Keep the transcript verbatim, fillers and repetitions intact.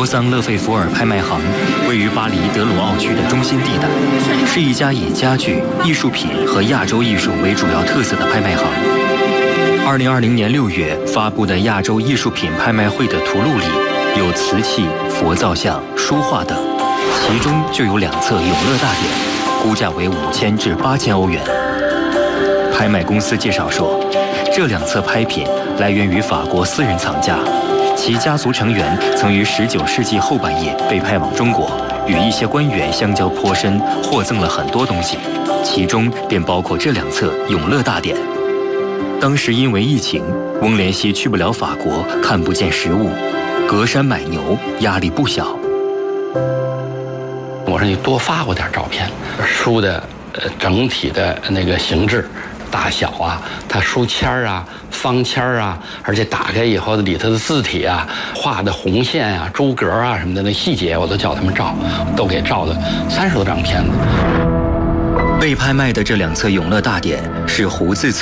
博桑勒费福尔拍卖行位于巴黎德鲁奥区的中心地带，是一家以家具、艺术品和亚洲艺术为主要特色的拍卖行。二零二零年六月发布的亚洲艺术品拍卖会的图录里，有瓷器、佛造像、书画等，其中就有两册永乐大典，估价为五千至八千欧元。拍卖公司介绍说，这两册拍品来源于法国私人藏家，其家族成员曾于十九世纪后半叶被派往中国，与一些官员相交颇深，获赠了很多东西，其中便包括这两册《永乐大典》。当时因为疫情，翁连熙去不了法国，看不见实物，隔山买牛，压力不小。 我说你多发我点照片，书的呃整体的那个形制、大小啊，它书签儿啊、方签儿啊，而且打开以后的里头的字体啊、画的红线啊、珠格啊什么的那细节，我都叫他们照，都给照了三十多张片子。 被拍卖的这两册《永乐大典》是胡字